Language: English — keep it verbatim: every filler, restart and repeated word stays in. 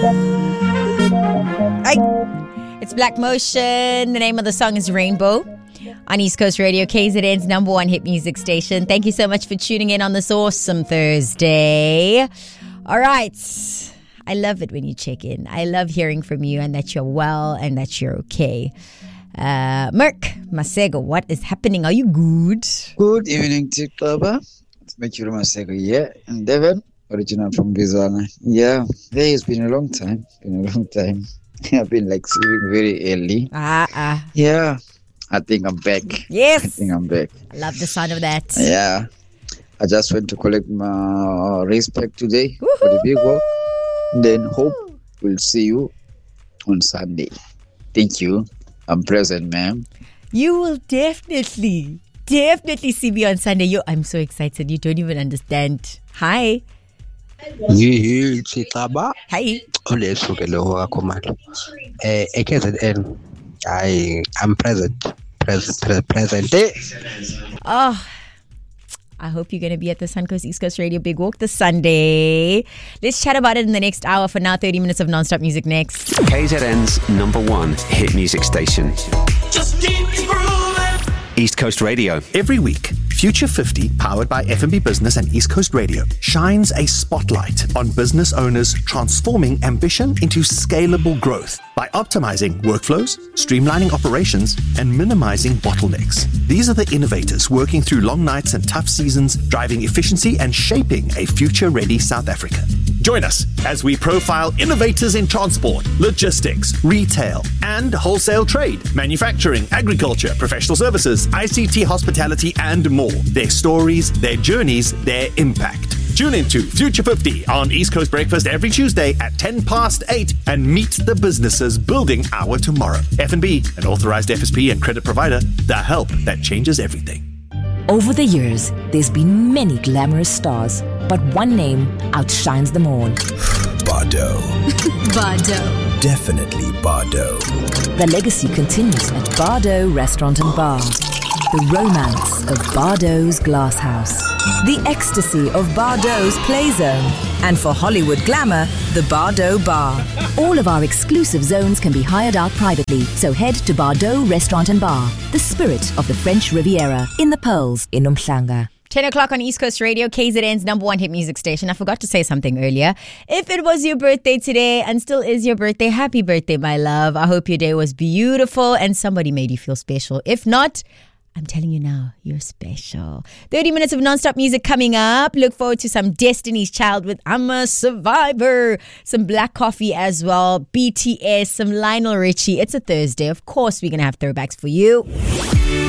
Hi. It's Black Motion. The name of the song is Rainbow on East Coast Radio, K Z N's number one hit music station. Thank you so much for tuning in on this awesome Thursday. All right. I love it when you check in. I love hearing from you and that you're well and that you're okay. Uh, Merk Masego, what is happening? Are you good? Good evening, Tiklaba. It's Mercury Masego here in Devon, original from Bizana. Yeah, hey, it's been a long time. Been a long time. I've been like sleeping very early. Ah, ah. Yeah, I think I'm back. Yes. I think I'm back. I love the sound of that. Yeah. I just went to collect my race pack today Woo-hoo. for the big walk. Then hope we'll see you on Sunday. Thank you. I'm present, ma'am. You will definitely, definitely see me on Sunday. Yo, I'm so excited. You don't even understand. Hi. Yi Tiklaba. Hi. Olesukele wakomalo. Eh e K Z N. I am present. Present present. Oh, I hope you're going to be at the Suncoast East Coast Radio Big Walk this Sunday. Let's chat about it in the next hour. For now, thirty minutes of non-stop music next. K Z N's number one hit music station. Just keep it grooving. East Coast Radio. Every week, Future fifty, powered by F and B Business and East Coast Radio, shines a spotlight on business owners transforming ambition into scalable growth by optimizing workflows, streamlining operations, and minimizing bottlenecks. These are the innovators working through long nights and tough seasons, driving efficiency and shaping a future-ready South Africa. Join us as we profile innovators in transport, logistics, retail, and wholesale trade, manufacturing, agriculture, professional services, I C T, hospitality, and more. Their stories, their journeys, their impact. Tune into Future fifty on East Coast Breakfast every Tuesday at ten past eight and meet the businesses building our tomorrow. F and B, an authorized F S P and credit provider, the help that changes everything. Over the years, there's been many glamorous stars, but one name outshines them all. Bardot. Bardot. Definitely Bardot. The legacy continues at Bardot Restaurant and Bar. The romance of Bardot's Glass House. The ecstasy of Bardot's Play Zone. And for Hollywood glamour, the Bardot Bar. All of our exclusive zones can be hired out privately, so head to Bardot Restaurant and Bar, the spirit of the French Riviera, in the Pearls in Umhlanga. ten o'clock on East Coast Radio, K Z N's number one hit music station. I forgot to say something earlier. If it was your birthday today and still is your birthday, happy birthday, my love. I hope your day was beautiful and somebody made you feel special. If not, I'm telling you now, you're special. thirty minutes of non-stop music coming up. Look forward to some Destiny's Child with I'm a Survivor. Some Black Coffee as well. B T S, some Lionel Richie. It's a Thursday. Of course, we're going to have throwbacks for you.